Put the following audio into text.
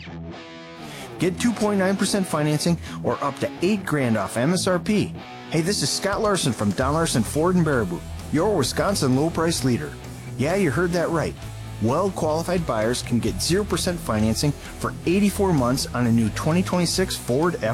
Get 2.9% financing or up to $8,000 off MSRP. Hey, this is Scott Larson from Don Larson Ford in Baraboo, your Wisconsin low price leader. Yeah, you heard that right. Well-qualified buyers can get 0% financing for 84 months on a new 2026 Ford